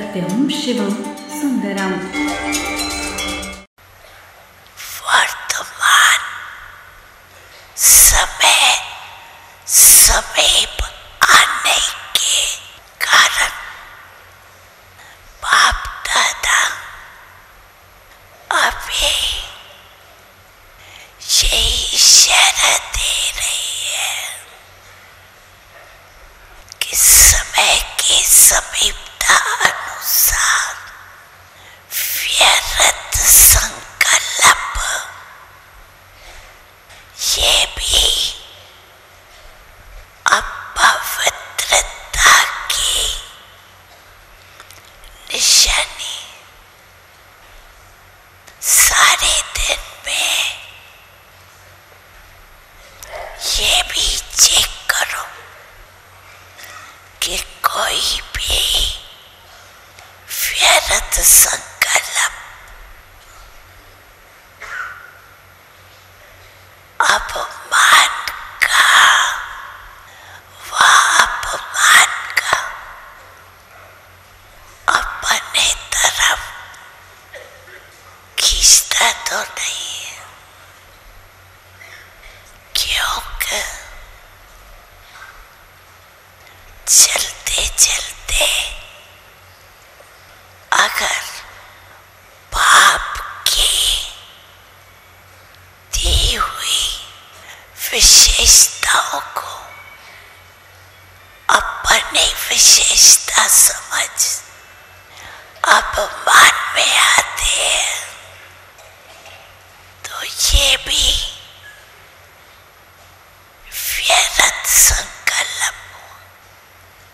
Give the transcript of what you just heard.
सत्यम शिवम सुंदरम। वर्तमान समय समीप आने के कारण बाप दादा अभी यही इशारा दे रही है कि समय की समीपता अनुसार व्यर्थ संकल्प ये भी अपवित्रता की निशानी। सारे दिन में ये भी चेक करो कि कोई भी व्यर्थ संकल्प अपमान का अपने तरफ खींचता तो नहीं है, क्योंकि चलते चलते अगर पाप की दी हुई विशेषताओं को अपनी विशेषता समझ अपमान में आते हैं तो ये भी